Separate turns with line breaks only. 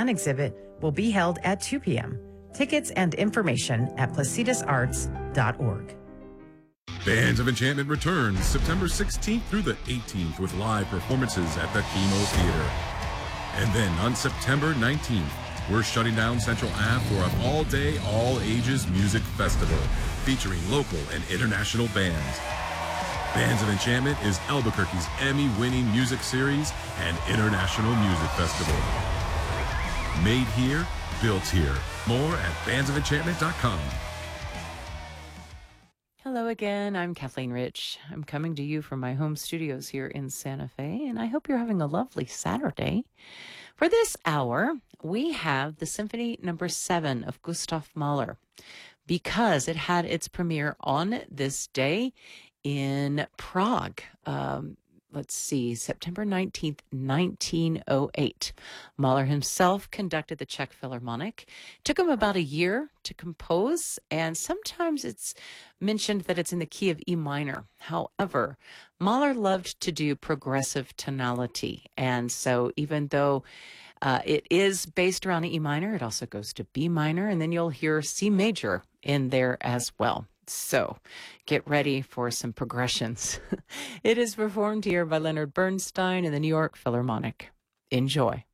and exhibit will be held at 2 p.m. Tickets and information at placidusarts.org.
Bands of Enchantment returns September 16th through the 18th with live performances at the Chemo Theater. And then on September 19th, we're shutting down Central Ave for an all-day, all-ages music festival featuring local and international bands. Bands of Enchantment is Albuquerque's Emmy-winning music series and international music festival. Made here, built here. More at bandsofenchantment.com.
Hello again, I'm Kathleen Rich. I'm coming to you from my home studios here in Santa Fe, and I hope you're having a lovely Saturday. For this hour, we have the Symphony No. 7 of Gustav Mahler, because it had its premiere on this day in Prague. September 19th, 1908. Mahler himself conducted the Czech Philharmonic. It took him about a year to compose, and sometimes it's mentioned that it's in the key of E minor. However, Mahler loved to do progressive tonality, and so even though it is based around E minor, it also goes to B minor, and then you'll hear C major in there as well. So get ready for some progressions. It is performed here by Leonard Bernstein and the New York Philharmonic. Enjoy.